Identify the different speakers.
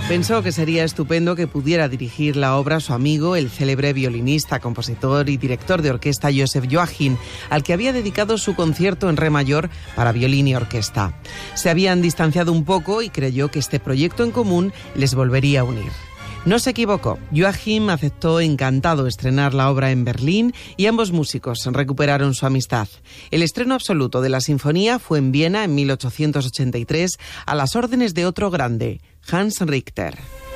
Speaker 1: Pensó que sería estupendo que pudiera dirigir la obra su amigo, el célebre violinista, compositor y director de orquesta Joseph Joachim, al que había dedicado su concierto en re mayor para violín y orquesta. Se habían distanciado un poco y creyó que este proyecto en común les volvería a unir. No se equivocó. Joachim aceptó encantado estrenar la obra en Berlín y ambos músicos recuperaron su amistad. El estreno absoluto de la sinfonía fue en Viena en 1883 a las órdenes de otro grande, Hans Richter.